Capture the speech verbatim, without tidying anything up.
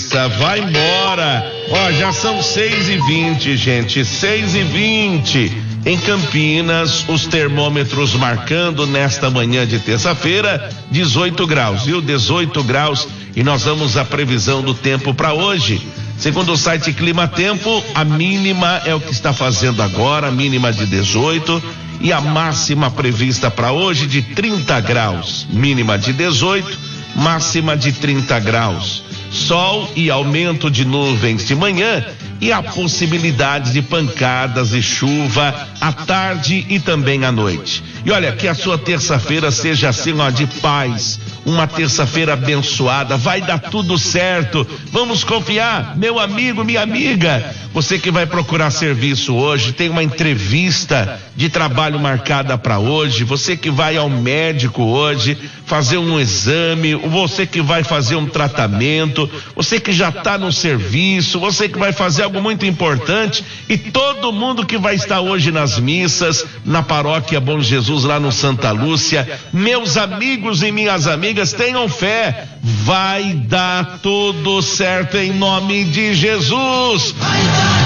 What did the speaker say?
preguiça, vai embora. Ó, já são seis e vinte, gente, seis e vinte. Em Campinas, os termômetros marcando nesta manhã de terça-feira dezoito graus, viu? dezoito graus, e nós vamos à previsão do tempo para hoje. Segundo o site Clima Tempo, a mínima é o que está fazendo agora, a mínima de dezoito, e a máxima prevista para hoje de trinta graus, mínima de dezoito, máxima de trinta graus. Sol e aumento de nuvens de manhã e a possibilidade de pancadas e chuva à tarde e também à noite. E olha, que a sua terça-feira seja assim, ó, de paz, uma terça-feira abençoada, vai dar tudo certo, vamos confiar, meu amigo, minha amiga, você que vai procurar serviço hoje, tem uma entrevista de trabalho marcada para hoje, você que vai ao médico hoje, fazer um exame, você que vai fazer um tratamento, você que já está no serviço, você que vai fazer algo muito importante, e todo mundo que vai estar hoje nas missas, na paróquia Bom Jesus, lá no Santa Lúcia, meus amigos e minhas amigas, tenham fé, vai dar tudo certo em nome de Jesus. Vai dar.